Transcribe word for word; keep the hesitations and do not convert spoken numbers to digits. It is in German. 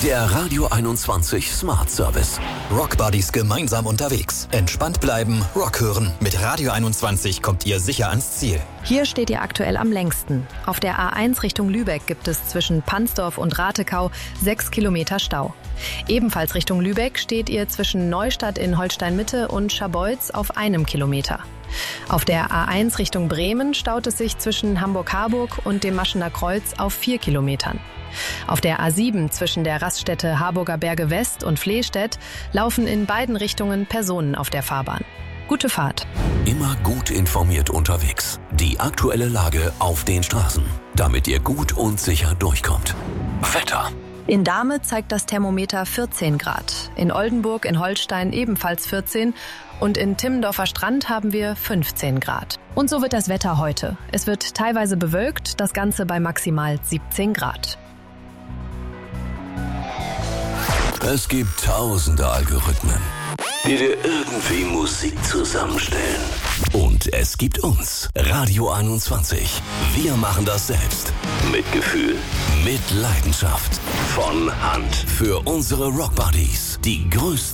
Der Radio einundzwanzig Smart Service. Rock Buddies gemeinsam unterwegs. Entspannt bleiben, Rock hören. Mit Radio einundzwanzig kommt ihr sicher ans Ziel. Hier steht ihr aktuell am längsten. Auf der A eins Richtung Lübeck gibt es zwischen Pansdorf und Ratekau sechs Kilometer Stau. Ebenfalls Richtung Lübeck steht ihr zwischen Neustadt in Holstein-Mitte und Scharbeutz auf einem Kilometer. Auf der A eins Richtung Bremen staut es sich zwischen Hamburg-Harburg und dem Maschener Kreuz auf vier Kilometern. Auf der A sieben zwischen der Raststätte Harburger Berge West und Flehstedt laufen in beiden Richtungen Personen auf der Fahrbahn. Gute Fahrt. Immer gut informiert unterwegs. Die aktuelle Lage auf den Straßen, damit ihr gut und sicher durchkommt. Wetter. In Dahme zeigt das Thermometer vierzehn Grad. In Oldenburg in Holstein ebenfalls vierzehn und in Timmendorfer Strand haben wir fünfzehn Grad. Und so wird das Wetter heute. Es wird teilweise bewölkt, das Ganze bei maximal siebzehn Grad. Es gibt tausende Algorithmen, die dir irgendwie Musik zusammenstellen. Und es gibt uns, Radio einundzwanzig. Wir machen das selbst. Mit Gefühl, mit Leidenschaft. Von Hand. Für unsere Rock Buddies. Die größten